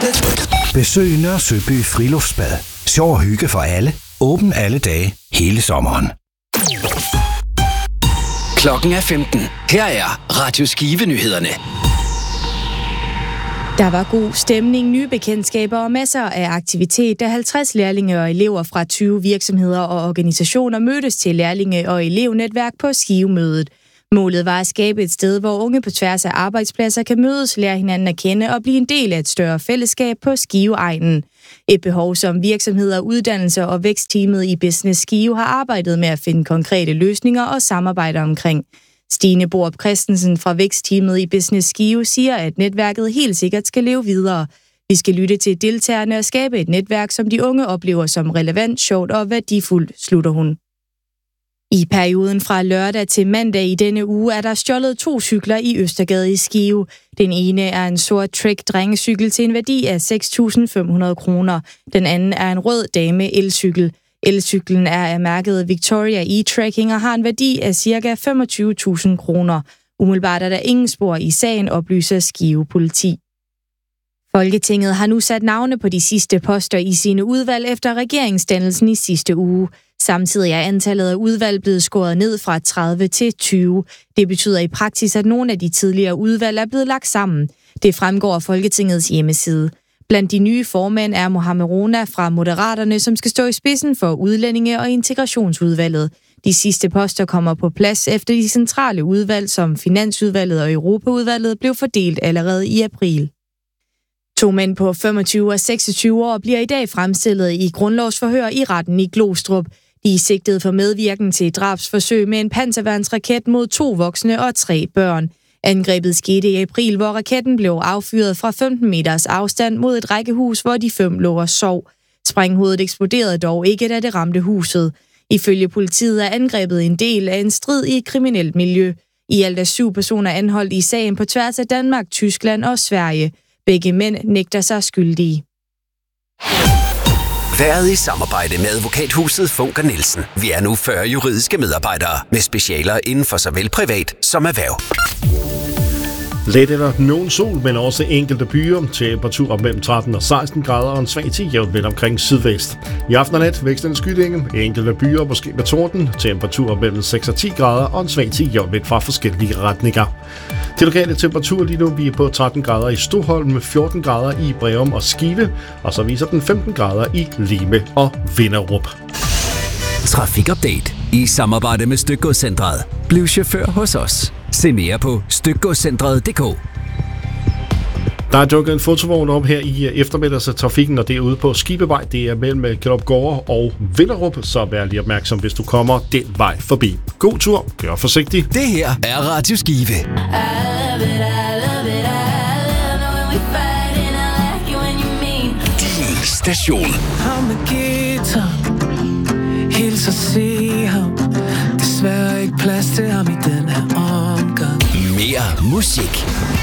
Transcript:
Besøg Nørre Søby Friluftsbad. Sjov og hygge for alle. Åben alle dage, hele sommeren. Klokken er 15. Her er Radio Skive-nyhederne. Der var god stemning, nye bekendtskaber og masser af aktivitet, da 50 lærlinge og elever fra 20 virksomheder og organisationer mødtes til lærlinge- og elevnetværk på Skive-mødet. Målet var at skabe et sted, hvor unge på tværs af arbejdspladser kan mødes, lære hinanden at kende og blive en del af et større fællesskab på Skive-egnen. Et behov, som virksomheder, uddannelser og vækstteamet i Business Skive har arbejdet med at finde konkrete løsninger og samarbejde omkring. Stine Borup Christensen fra vækstteamet i Business Skive siger, at netværket helt sikkert skal leve videre. Vi skal lytte til deltagerne og skabe et netværk, som de unge oplever som relevant, sjovt og værdifuldt, slutter hun. I perioden fra lørdag til mandag i denne uge er der stjålet 2 cykler i Østergade i Skive. Den ene er en sort Trek-drengecykel til en værdi af 6.500 kroner. Den anden er en rød dame elcykel. Elcyklen er af mærket Victoria e-Trekking og har en værdi af ca. 25.000 kroner. Umiddelbart er der ingen spor i sagen, oplyser Skive Politi. Folketinget har nu sat navne på de sidste poster i sine udvalg efter regeringsdannelsen i sidste uge. Samtidig er antallet af udvalg blevet skåret ned fra 30 til 20. Det betyder i praksis, at nogle af de tidligere udvalg er blevet lagt sammen. Det fremgår af Folketingets hjemmeside. Blandt de nye formænd er Mohamed Rona fra Moderaterne, som skal stå i spidsen for udlændinge- og integrationsudvalget. De sidste poster kommer på plads efter de centrale udvalg, som Finansudvalget og Europaudvalget blev fordelt allerede i april. 2 mænd på 25 og 26 år bliver i dag fremstillet i grundlovsforhør i retten i Glostrup. De er sigtet for medvirken til et drabsforsøg med en panserværnsraket mod 2 voksne og 3 børn. Angrebet skete i april, hvor raketten blev affyret fra 15 meters afstand mod et rækkehus, hvor de 5 lå og sov. Sprænghovedet eksploderede dog ikke, da det ramte huset. Ifølge politiet er angrebet en del af en strid i et kriminelt miljø. I alt er 7 personer anholdt i sagen på tværs af Danmark, Tyskland og Sverige. Begge mænd nægter sig skyldige. Været i samarbejde med advokathuset Funker Nielsen. Vi er nu 40 juridiske medarbejdere med specialer inden for såvel privat som erhverv. Let eller nogen sol, men også enkelte byer. Temperaturer mellem 13 og 16 grader og en svag til jævnt vind omkring sydvest. I aften og nat vækstende skydænge, enkelte byer måske med torden. Temperaturer mellem 6 og 10 grader og en svag til jævnt vind fra forskellige retninger. De lokale temperaturer lige nu, vi er på 13 grader i Stoholm, 14 grader i Breum og Skive, og så viser den 15 grader i Lime og Vinderup. Trafikupdate i samarbejde med Stykgodscentret. Bliv chauffør hos os. Se mere på stykgodscentret.dk. Der er dukket en fotovogn op her i eftermiddagstrafikken, og det er ude på Skibevej. Det er mellem Kjelopgårde og Vinderup, så vær lige opmærksom, hvis du kommer den vej forbi. God tur, kør forsigtigt. Det her er Radio Skive. Din station. Ham med guitar, hils og se ham. Desværre ikke plads til ham i den her omgang. Mere musik.